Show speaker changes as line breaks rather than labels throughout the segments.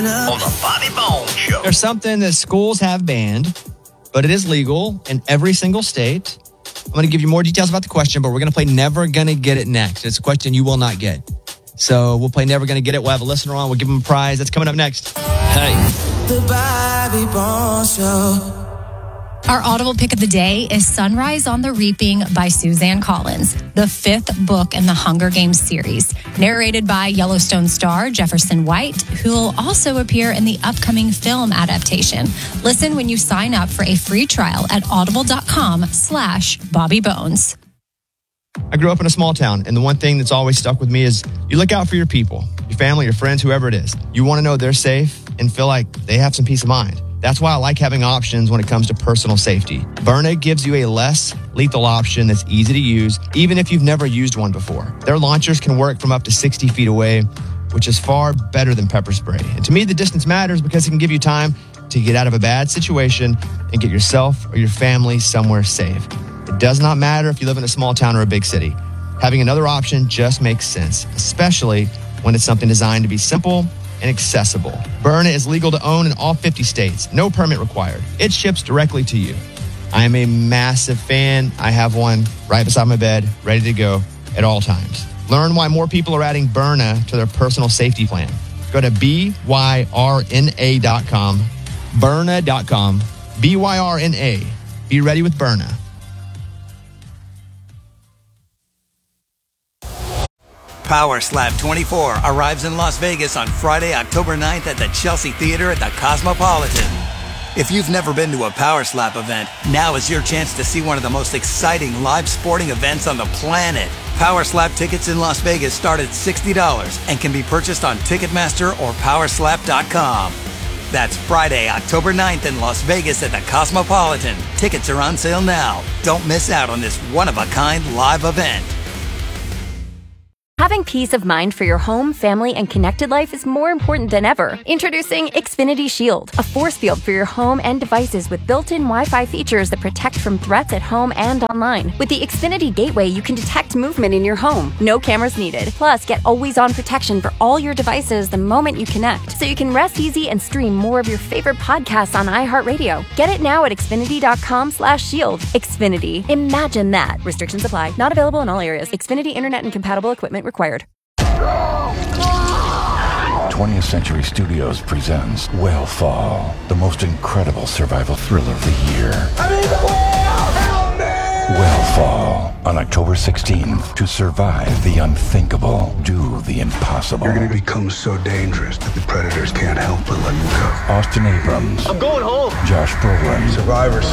On the Bobby Bones Show.
There's something that schools have banned, but it is legal in every single state. I'm going to give you more details about the question, but we're going to play Never Gonna Get It next. It's a question you will not get. So we'll play Never Gonna Get It. We'll have a listener on. We'll give him a prize. That's coming up next.
Hey.
The Bobby Bones Show.
Our Audible pick of the day is Sunrise on the Reaping by Suzanne Collins, the 5th book in the Hunger Games series, narrated by Yellowstone star Jefferson White, who will also appear in the upcoming film adaptation. Listen when you sign up for a free trial at audible.com/BobbyBones.
I grew up in a small town, and the one thing that's always stuck with me is you look out for your people, your family, your friends, whoever it is. You want to know they're safe and feel like they have some peace of mind. That's why I like having options when it comes to personal safety. Byrna gives you a less lethal option that's easy to use, even if you've never used one before. Their launchers can work from up to 60 feet away, which is far better than pepper spray. And to me, the distance matters because it can give you time to get out of a bad situation and get yourself or your family somewhere safe. It does not matter if you live in a small town or a big city. Having another option just makes sense, especially when it's something designed to be simple and accessible. Byrna is legal to own in all 50 states. No permit required. It ships directly to you. I am a massive fan. I have one right beside my bed, ready to go at all times. Learn why more people are adding Byrna to their personal safety plan. Go to byrna.com. Byrna.com. BYRNA. Be ready with Byrna.
Power Slap 24 arrives in Las Vegas on Friday, October 9th at the Chelsea Theater at the Cosmopolitan. If you've never been to a Power Slap event, now is your chance to see one of the most exciting live sporting events on the planet. Power Slap tickets in Las Vegas start at $60 and can be purchased on Ticketmaster or Powerslap.com. That's Friday, October 9th in Las Vegas at the Cosmopolitan. Tickets are on sale now. Don't miss out on this one-of-a-kind live event.
Having peace of mind for your home, family, and connected life is more important than ever. Introducing Xfinity Shield, a force field for your home and devices with built-in Wi-Fi features that protect from threats at home and online. With the Xfinity Gateway, you can detect movement in your home. No cameras needed. Plus, get always-on protection for all your devices the moment you connect, so you can rest easy and stream more of your favorite podcasts on iHeartRadio. Get it now at Xfinity.com/shield. Xfinity. Imagine that. Restrictions apply. Not available in all areas. Xfinity Internet and compatible equipment required.
20th Century Studios presents Whale the most incredible survival thriller of the year. Whale on October 16th. To survive the unthinkable, do the impossible.
You're going to become so dangerous that the predators can't help but let you go.
Austin Abrams.
I'm going home.
Josh Brolin.
Survivor.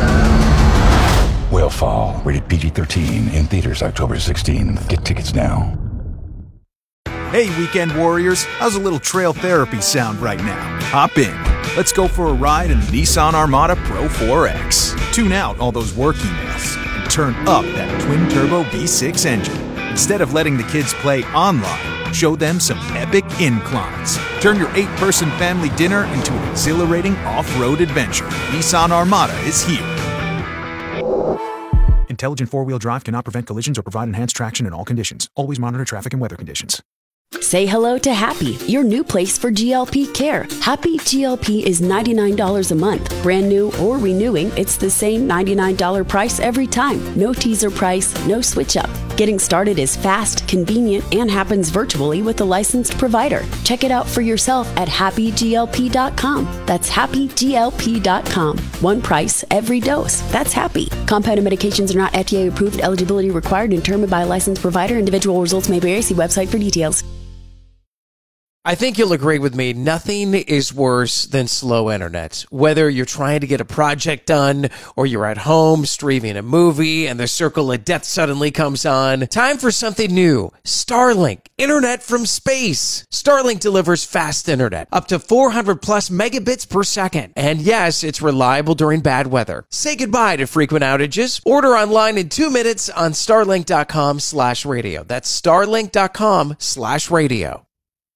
Whale rated PG-13 in theaters October 16th. Get tickets now.
Hey, weekend warriors, how's a little trail therapy sound right now? Hop in. Let's go for a ride in the Nissan Armada Pro 4X. Tune out all those work emails and turn up that twin-turbo V6 engine. Instead of letting the kids play online, show them some epic inclines. Turn your 8-person family dinner into an exhilarating off-road adventure. Nissan Armada is here. Intelligent four-wheel drive cannot prevent collisions or provide enhanced traction in all conditions. Always monitor traffic and weather conditions.
Say hello to Happy, your new place for GLP care. Happy GLP is $99 a month. Brand new or renewing, it's the same $99 price every time. No teaser price, no switch up. Getting started is fast, convenient, and happens virtually with a licensed provider. Check it out for yourself at happyglp.com. That's happyglp.com. One price, every dose. That's Happy. Compounded medications are not FDA approved. Eligibility required and determined by a licensed provider. Individual results may vary. See website for details.
I think you'll agree with me, nothing is worse than slow internet. Whether you're trying to get a project done or you're at home streaming a movie and the circle of death suddenly comes on, time for something new. Starlink, internet from space. Starlink delivers fast internet, up to 400 plus megabits per second. And yes, it's reliable during bad weather. Say goodbye to frequent outages. Order online in 2 minutes on starlink.com/radio. That's starlink.com/radio.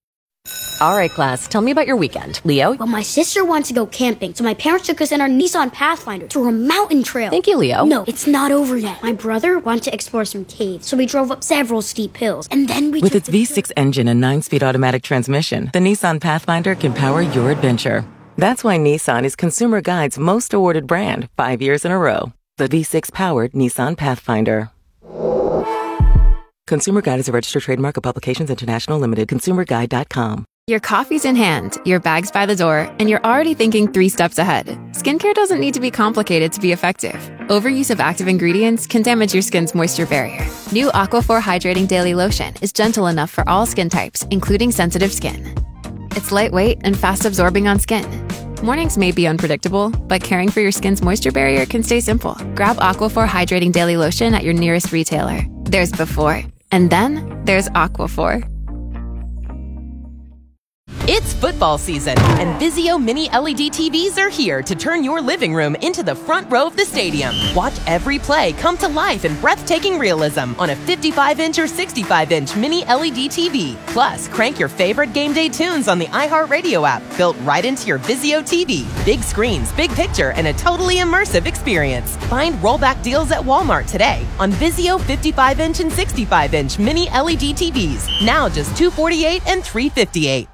All right, class, tell me about your weekend. Leo?
Well, my sister wants to go camping, so my parents took us in our Nissan Pathfinder through a mountain trail.
Thank you, Leo.
No, it's not over yet. My brother wanted to explore some caves, so we drove up several steep hills, and then we
With its V6 engine and 9-speed automatic transmission, the Nissan Pathfinder can power your adventure. That's why Nissan is Consumer Guide's most awarded brand 5 years in a row. The V6-powered Nissan Pathfinder. Consumer Guide is a registered trademark of Publications International Limited. ConsumerGuide.com.
Your coffee's in hand, your bag's by the door, and you're already thinking 3 steps ahead. Skincare doesn't need to be complicated to be effective. Overuse of active ingredients can damage your skin's moisture barrier. New Aquaphor Hydrating Daily Lotion is gentle enough for all skin types, including sensitive skin. It's lightweight and fast-absorbing on skin. Mornings may be unpredictable, but caring for your skin's moisture barrier can stay simple. Grab Aquaphor Hydrating Daily Lotion at your nearest retailer. There's before, and then there's Aquaphor.
It's football season, and Vizio Mini LED TVs are here to turn your living room into the front row of the stadium. Watch every play come to life in breathtaking realism on a 55-inch or 65-inch Mini LED TV. Plus, crank your favorite game day tunes on the iHeartRadio app, built right into your Vizio TV. Big screens, big picture, and a totally immersive experience. Find rollback deals at Walmart today on Vizio 55-inch and 65-inch Mini LED TVs. Now just $248 and $358.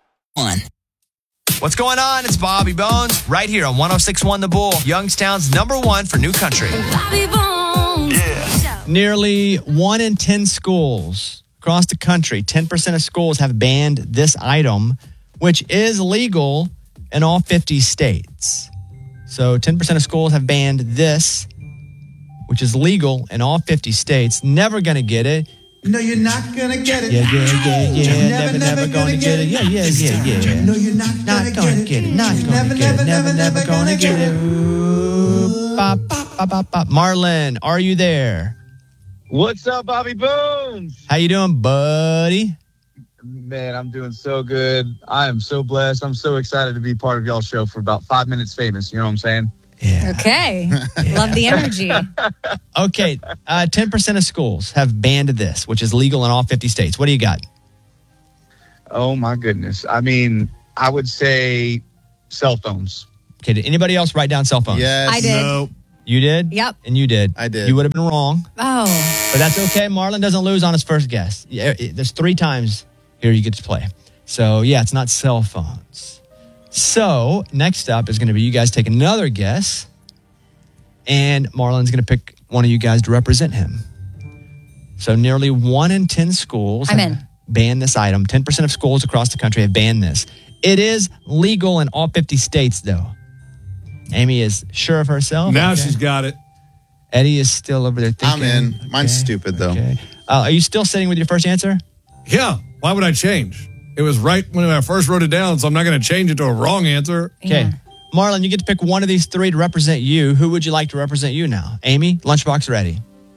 What's going on? It's Bobby Bones right here on 106.1 The Bull, Youngstown's #1 for new country.
Bobby Bones.
Yeah. Nearly 1 in 10 schools across the country, 10% of schools have banned this item, which is legal in all 50 states. So 10% of schools have banned this, which is legal in all 50 states. Never going to get it.
No, you're not gonna get it.
Yeah. Never gonna get it. Yeah.
No, you're not gonna get it.
Never gonna get it. Ooh, bop. Marlon, are you there?
What's up, Bobby Bones?
How you doing, buddy?
Man, I'm doing so good. I am so blessed. I'm so excited to be part of y'all's show for about 5 minutes famous. You know what I'm saying?
Yeah.
Okay. Love the energy.
Okay. 10% of schools have banned this, which is legal in all 50 states. What do you got?
Oh, my goodness. I mean, I would say cell phones.
Okay. Did anybody else write down cell phones?
Yes.
I did.
No.
You did?
Yep.
And you did?
I did.
You would have been wrong.
Oh.
But that's okay. Marlon doesn't lose on his first guess. There's 3 times here you get to play. So, yeah, it's not cell phones. So, next up is going to be you guys take another guess. And Marlon's going to pick one of you guys to represent him. So, nearly 1 in 10 schools have banned this item. 10% of schools across the country have banned this. It is legal in all 50 states, though. Amy is sure of herself.
Now she's got it.
Eddie is still over there thinking.
I'm in. Mine's stupid, though.
Okay. Are you still sitting with your first answer?
Yeah. Why would I change? It was right when I first wrote it down, so I'm not going to change it to a wrong answer.
Okay.
Yeah.
Marlon, you get to pick one of these 3 to represent you. Who would you like to represent you now? Amy, lunchbox ready.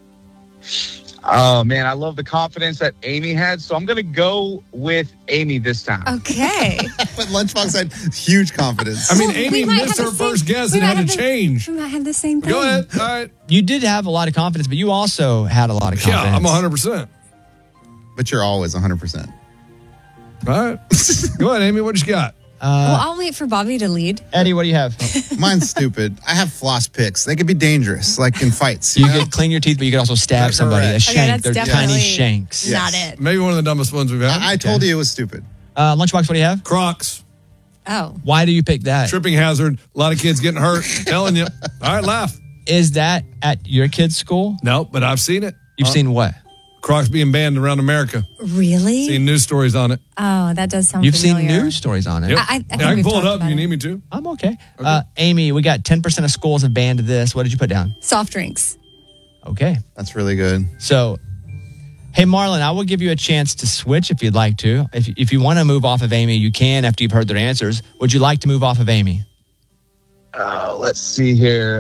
Oh, man, I love the confidence that Amy had, so I'm going to go with Amy this time.
Okay.
But Lunchbox had huge confidence.
I mean, Amy missed her first guess and had to change.
We might have the same thing.
Go ahead. All right.
You did have a lot of confidence, but you also had a lot of confidence.
Yeah, I'm 100%.
But you're always 100%.
All right. Go ahead, Amy. What you got?
Well, I'll wait for Bobby to lead.
Eddie, what do you have?
Mine's stupid. I have floss picks. They could be dangerous, like in fights.
You could clean your teeth, but you could also stab somebody. A shank.
that's
They're tiny
definitely
shanks.
Not it.
Maybe one of the dumbest ones we've had.
I told you it was stupid.
Lunchbox, what do you have?
Crocs.
Oh.
Why do you pick that?
Tripping hazard. A lot of kids getting hurt. Telling you. All right, laugh.
Is that at your kid's school?
No, but I've seen it.
You've seen what?
Crocs being banned around America.
Really?
Seen news stories on it.
Oh, that does sound
You've
familiar.
seen news stories on it.
Yep.
I think
I can
we've
pull it
talked
up if
about
you
it.
need me to.
I'm okay. Amy, we got 10% of schools have banned this. What did you put down?
Soft drinks.
Okay.
That's really good.
So, hey, Marlon, I will give you a chance to switch if you'd like to. If you want to move off of Amy, you can after you've heard their answers. Would you like to move off of Amy?
Let's see here.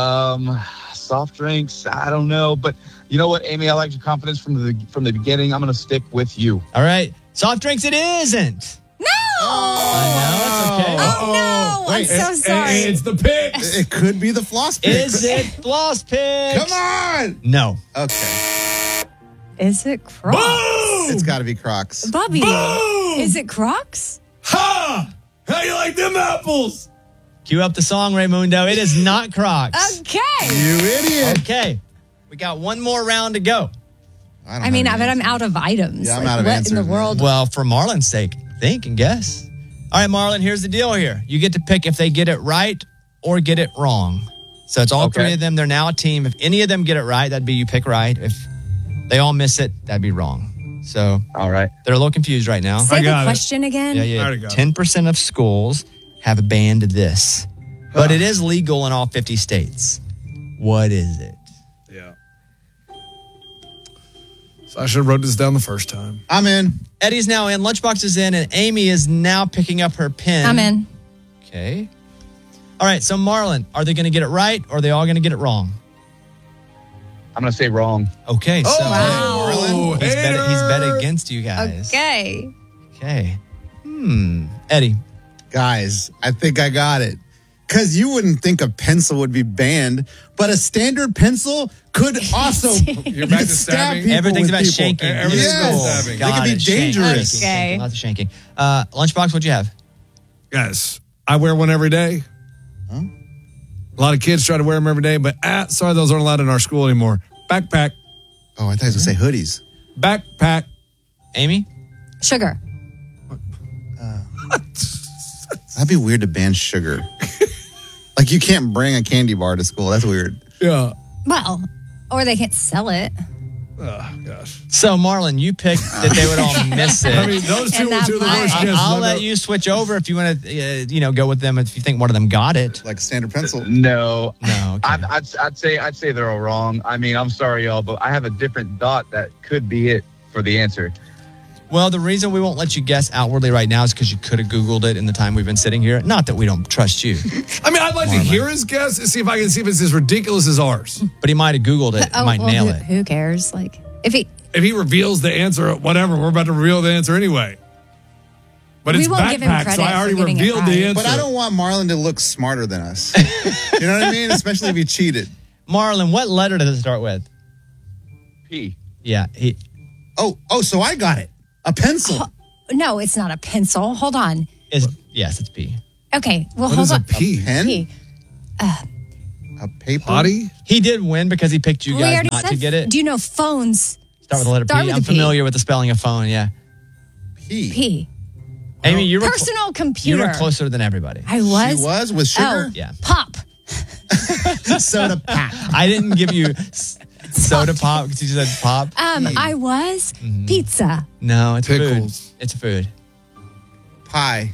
Soft drinks, I don't know. But you know what, Amy? I like your confidence from the beginning. I'm going to stick with you.
All right. Soft drinks it isn't.
No!
I know, it's okay.
Oh, no.
Wait,
I'm so sorry.
It's the picks.
It could be the floss picks.
Is it floss picks?
Come on!
No.
Okay.
Is it Crocs?
Boom!
It's got to be Crocs.
Bobby.
Boom!
Is it Crocs?
Ha! How you like them apples?
Cue up the song, Raymundo. It is not Crocs.
Okay.
You idiot.
Okay. We got one more round to go.
I mean, but I'm out of items.
Yeah, I'm
like,
out of
what
answers,
in the world?
Well, for Marlon's sake, think and guess. All right, Marlon, here's the deal here. You get to pick if they get it right or get it wrong. So it's all three of them. They're now a team. If any of them get it right, that'd be you pick right. If they all miss it, that'd be wrong. So
all right,
they're a little confused right now.
Say the question again.
Yeah. 10% of schools have banned this, but it is legal in all 50 states. What is it?
Yeah. So I should have wrote this down the first time.
I'm in.
Eddie's now in. Lunchbox is in, and Amy is now picking up her pen.
I'm in.
Okay. All right, so Marlon, are they going to get it right or are they all going to get it wrong?
I'm going to say wrong.
Okay, so
Marlon.
he's bet against you guys.
Okay.
Okay. Eddie.
Guys, I think I got it. Because you wouldn't think a pencil would be banned, but a standard pencil could also
You're back to
stab
stabbing?
people
Everything's
with
about
people.
shanking.
Everything's about
Yes.
stabbing.
They could be dangerous.
Okay.
Lots of shanking. Lunchbox, what'd you have?
Yes. I wear one every day.
Huh?
A lot of kids try to wear them every day, but sorry, those aren't allowed in our school anymore. Backpack.
Oh, I thought you were going to say hoodies.
Backpack.
Amy?
Sugar.
That'd be weird to ban sugar. Like you can't bring a candy bar to school. That's weird.
Yeah.
Well, or they can't sell it.
Oh, gosh.
So, Marlon, you picked that they would all miss it.
I mean, those two
And
were two of the
that
worst
line.
guesses.
I'll
I've
let
ever-
you switch over if you want to, go with them if you think one of them got it.
Like a standard pencil.
No.
No, okay.
I'd say they're all wrong. I mean, I'm sorry, y'all, but I have a different thought that could be it for the answer.
Well, the reason we won't let you guess outwardly right now is because you could have Googled it in the time we've been sitting here. Not that we don't trust you,
I mean, I'd like to hear his guess and see if I can see if it's as ridiculous as ours.
but he might have Googled it. Might nail it.
Who cares? Like, if
If he reveals the answer, whatever, we're about to reveal the answer anyway. But
We
it's
won't give him
backpack, so
credit
I already
for getting it
revealed the
right.
answer.
But I don't want Marlon to look smarter than us. You know what I mean? Especially if he cheated.
Marlon, what letter does it start with?
P.
Yeah,
Oh, so I got it. A pencil.
no, it's not a pencil. Hold on.
yes, it's P.
Okay. Well,
What
hold
is a
on.
P?
Pen?
P.
A paper?
Potty?
He did win because he picked you
We
guys
already
not
said,
to get it.
Do you know phones?
Start with the letter
Start
P.
with
I'm
the P.
familiar with the spelling of phone, yeah.
P.
P.
Amy, you were
Personal computer.
You were closer than everybody.
I was.
She was with sugar?
Oh,
Yeah.
Pop.
Soda pop.
I didn't give you soda pop because you said pop.
I was pizza.
No, it's
Pickles.
food. It's food.
Pie.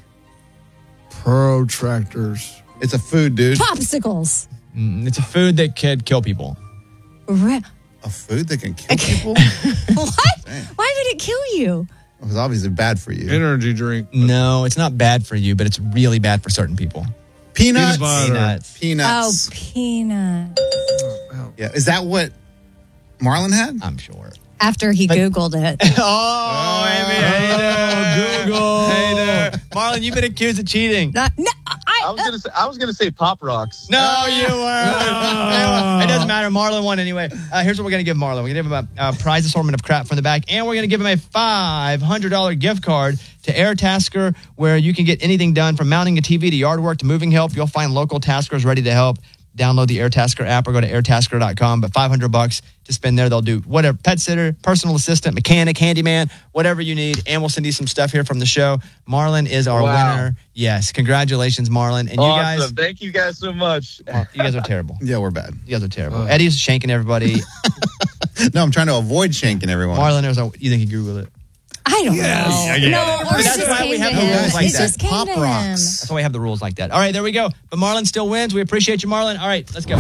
Protractors.
It's a food, dude.
Popsicles.
It's a food that could kill people.
Re-
A food that can kill people?
what? Why would it kill you?
It was obviously bad for you.
Energy drink.
No, it's not bad for you, but it's really bad for certain people.
Peanuts.
Peanut butter.
Peanuts.
Peanuts.
Oh, peanut.
Yeah. Is that what Marlon had?
I'm sure.
After he Googled it.
Oh, Amy, hater. Google. Hater. Marlon, you've been accused of cheating.
No,
I was gonna say Pop Rocks.
No, you weren't. It doesn't matter. Marlon won anyway. Here's what we're going to give Marlon. We're going to give him a prize assortment of crap from the back, and we're going to give him a $500 gift card to AirTasker, where you can get anything done from mounting a TV to yard work to moving help. You'll find local taskers ready to help. Download the AirTasker app or go to airtasker.com. But $500 to spend there. They'll do whatever, pet sitter, personal assistant, mechanic, handyman, whatever you need. And we'll send you some stuff here from the show. Marlon is our winner. Yes. Congratulations, Marlon. And you guys.
Awesome. Thank you guys so much.
You guys are terrible.
Yeah, we're bad.
You guys are terrible. Eddie's shanking everybody.
No, I'm trying to avoid shanking everyone.
Marlon, you think he Googled it?
I don't know.
Yeah.
No, or it
That's
just
why
came
we
to
have the
him.
rules like
It
that.
just came
Pop
to him.
Rocks.
That's why we have the rules like that. All right, there we go. But Marlon still wins. We appreciate you, Marlon. All right, let's go.